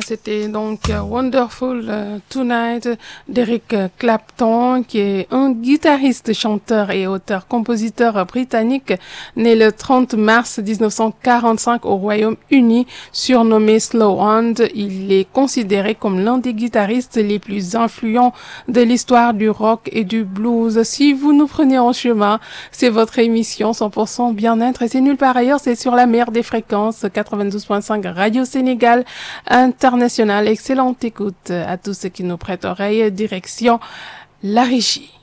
c'était donc Wonderful Tonight d'Eric Clapton, qui est un guitariste, chanteur et auteur-compositeur britannique né le 30 mars 1945 au Royaume-Uni. Surnommé Slow Hand, il est considéré comme l'un des guitaristes les plus influents de l'histoire du rock et du blues. Si vous nous prenez en chemin, c'est votre émission 100% bien-être et c'est nulle part ailleurs, c'est sur la meilleure des fréquences 92.5 Radio Sénégal International. Excellente écoute à tous ceux qui nous prêtent oreille. Direction la régie.